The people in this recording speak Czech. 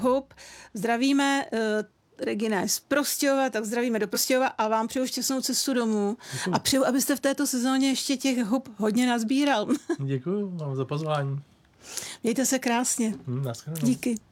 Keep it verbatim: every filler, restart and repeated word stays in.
hub. Zdravíme uh, Regina z Prostějova, tak zdravíme do Prostějova a vám přeju šťastnou cestu domů. Děkuju. A přeju, abyste v této sezóně ještě těch hub hodně nazbíral. Děkuju vám za pozvání. Mějte se krásně. Hmm, Díky.